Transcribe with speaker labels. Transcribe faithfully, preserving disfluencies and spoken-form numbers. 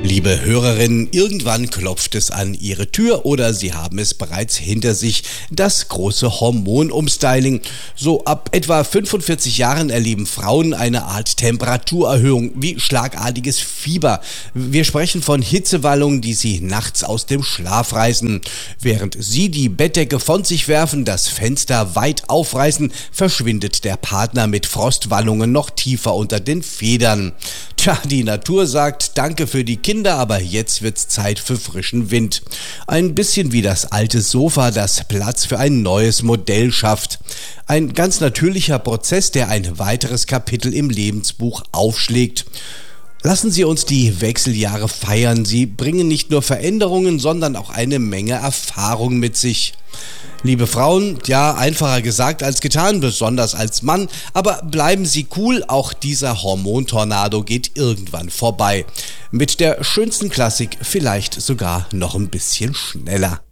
Speaker 1: Liebe Hörerinnen, irgendwann klopft es an Ihre Tür oder Sie haben es bereits hinter sich, das große Hormonumstyling. So ab etwa fünfundvierzig Jahren erleben Frauen eine Art Temperaturerhöhung wie schlagartiges Fieber. Wir sprechen von Hitzewallungen, die sie nachts aus dem Schlaf reißen. Während Sie die Bettdecke von sich werfen, das Fenster weit aufreißen, verschwindet der Partner mit Frostwallungen noch tiefer unter den Federn. Tja, die Natur sagt Danke für die Kinder, aber jetzt wird's Zeit für frischen Wind. Ein bisschen wie das alte Sofa, das Platz für ein neues Modell schafft. Ein ganz natürlicher Prozess, der ein weiteres Kapitel im Lebensbuch aufschlägt. Lassen Sie uns die Wechseljahre feiern. Sie bringen nicht nur Veränderungen, sondern auch eine Menge Erfahrung mit sich. Liebe Frauen, ja, einfacher gesagt als getan, besonders als Mann, aber bleiben Sie cool, auch dieser Hormontornado geht irgendwann vorbei. Mit der schönsten Klassik vielleicht sogar noch ein bisschen schneller.